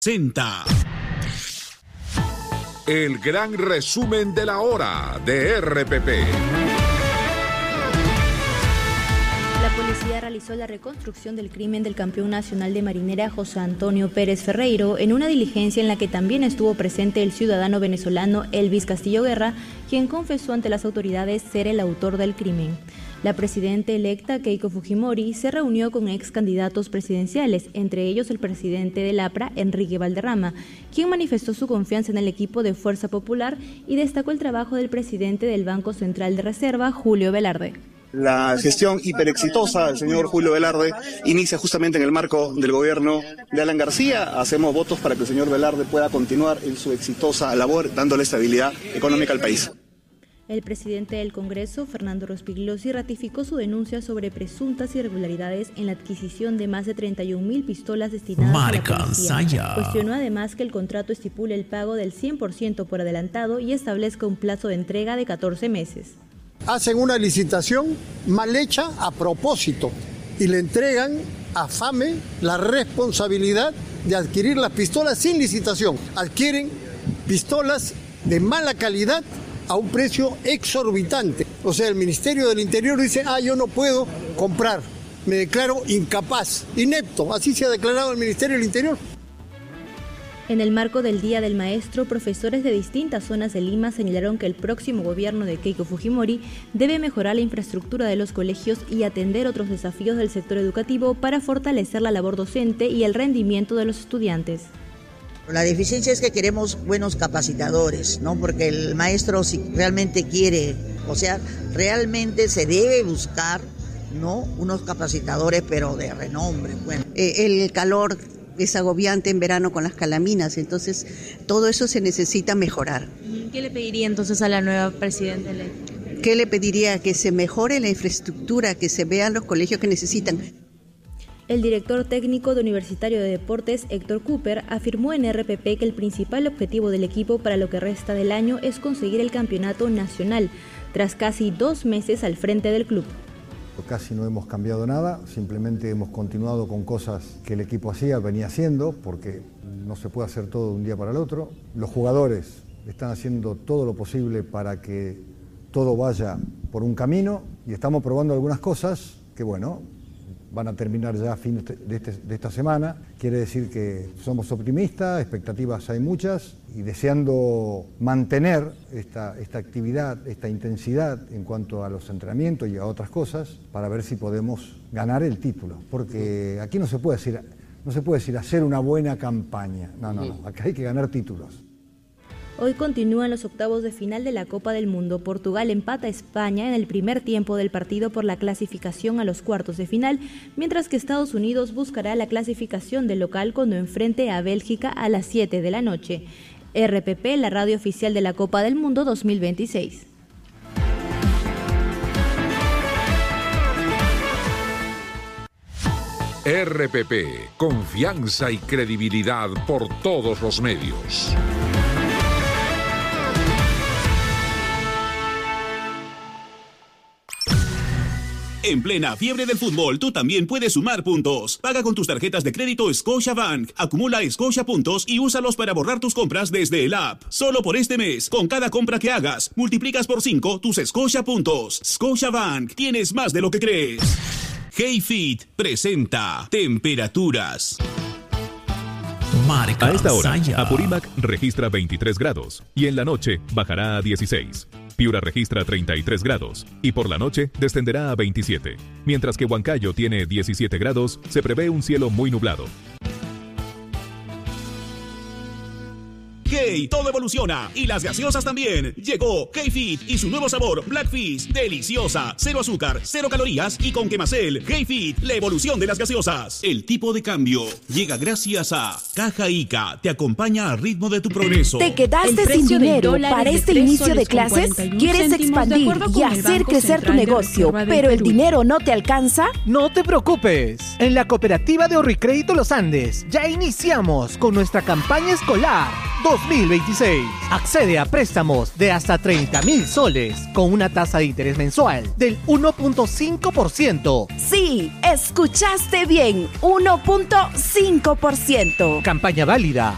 presenta el gran resumen de la hora de RPP. La policía realizó la reconstrucción del crimen del campeón nacional de marinera José Antonio Pérez Ferreiro en una diligencia en la que también estuvo presente el ciudadano venezolano Elvis Castillo Guerra, quien confesó ante las autoridades ser el autor del crimen. La presidenta electa Keiko Fujimori se reunió con ex candidatos presidenciales, entre ellos el presidente del APRA, Enrique Valderrama, quien manifestó su confianza en el equipo de Fuerza Popular y destacó el trabajo del presidente del Banco Central de Reserva, Julio Velarde. La gestión hiperexitosa del señor Julio Velarde inicia justamente en el marco del gobierno de Alan García. Hacemos votos para que el señor Velarde pueda continuar en su exitosa labor, dándole estabilidad económica al país. El presidente del Congreso, Fernando Rospigliosi, ratificó su denuncia sobre presuntas irregularidades en la adquisición de más de 31.000 pistolas destinadas a la policía. Cuestionó además que el contrato estipule el pago del 100% por adelantado y establezca un plazo de entrega de 14 meses. Hacen una licitación mal hecha a propósito y le entregan a FAME la responsabilidad de adquirir las pistolas sin licitación. Adquieren pistolas de mala calidad a un precio exorbitante. O sea, el Ministerio del Interior dice, yo no puedo comprar, me declaro incapaz, inepto, así se ha declarado el Ministerio del Interior. En el marco del Día del Maestro, profesores de distintas zonas de Lima señalaron que el próximo gobierno de Keiko Fujimori debe mejorar la infraestructura de los colegios y atender otros desafíos del sector educativo para fortalecer la labor docente y el rendimiento de los estudiantes. La deficiencia es que queremos buenos capacitadores, ¿no? Porque el maestro, si realmente quiere, o sea, realmente se debe buscar, ¿no? Unos capacitadores, pero de renombre. Bueno. El calor es agobiante en verano con las calaminas, entonces todo eso se necesita mejorar. ¿Qué le pediría entonces a la nueva presidenta electa? ¿Qué le pediría? Que se mejore la infraestructura, que se vean los colegios que necesitan. El director técnico de Universitario de Deportes, Héctor Cooper, afirmó en RPP que el principal objetivo del equipo para lo que resta del año es conseguir el campeonato nacional, tras casi 2 meses al frente del club. Casi no hemos cambiado nada, simplemente hemos continuado con cosas que el equipo venía haciendo, porque no se puede hacer todo de un día para el otro. Los jugadores están haciendo todo lo posible para que todo vaya por un camino y estamos probando algunas cosas que, bueno, van a terminar ya a fin de esta semana. Quiere decir que somos optimistas, expectativas hay muchas y deseando mantener esta actividad, esta intensidad en cuanto a los entrenamientos y a otras cosas para ver si podemos ganar el título. Porque aquí no se puede decir hacer una buena campaña. No. Acá hay que ganar títulos. Hoy continúan los octavos de final de la Copa del Mundo. Portugal empata a España en el primer tiempo del partido por la clasificación a los cuartos de final, mientras que Estados Unidos buscará la clasificación del local cuando enfrente a Bélgica a las 7 de la noche. RPP, la radio oficial de la Copa del Mundo 2026. RPP, confianza y credibilidad por todos los medios. En plena fiebre del fútbol, tú también puedes sumar puntos. Paga con tus tarjetas de crédito Scotiabank. Acumula Scotia puntos y úsalos para borrar tus compras desde el app. Solo por este mes, con cada compra que hagas, multiplicas por 5 tus Scotia puntos. Scotiabank, tienes más de lo que crees. HeyFit presenta Temperaturas. A esta hora, Apurímac registra 23 grados y en la noche bajará a 16. Piura registra 33 grados y por la noche descenderá a 27. Mientras que Huancayo tiene 17 grados, se prevé un cielo muy nublado. Hey, todo evoluciona y las gaseosas también. Llegó HeyFit y su nuevo sabor Blackfish, deliciosa, 0 azúcar, 0 calorías y con quemacel. HeyFit, la evolución de las gaseosas. El tipo de cambio llega gracias a Caja Ica, te acompaña al ritmo de tu progreso. ¿Te quedaste sin dinero para este inicio de clases? ¿Quieres expandir y hacer crecer tu negocio, pero el dinero no te alcanza? No te preocupes. En la cooperativa de Ahorricrédito Los Andes ya iniciamos con nuestra campaña escolar 2026. Accede a préstamos de hasta 30,000 soles con una tasa de interés mensual del 1.5%. Sí, escuchaste bien, 1.5%. Campaña válida